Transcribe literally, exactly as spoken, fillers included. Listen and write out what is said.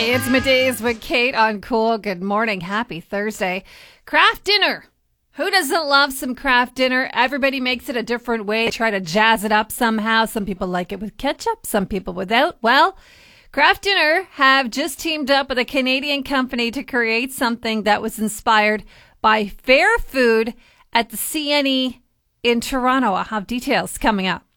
It's Middays with Kate on Cool. Good morning. Happy Thursday. Craft dinner. Who doesn't love some craft dinner? Everybody makes it a different way. They try to jazz it up somehow. Some people like it with ketchup, some people without. Well, Craft Dinner have just teamed up with a Canadian company to create something that was inspired by fair food at the C N E in Toronto. I'll have details coming up.